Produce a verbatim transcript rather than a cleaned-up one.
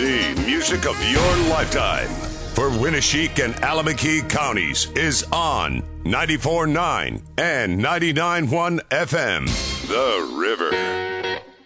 The music of your lifetime for Winneshiek and Alameda counties is on ninety-four point nine and ninety-nine point one F M. The River.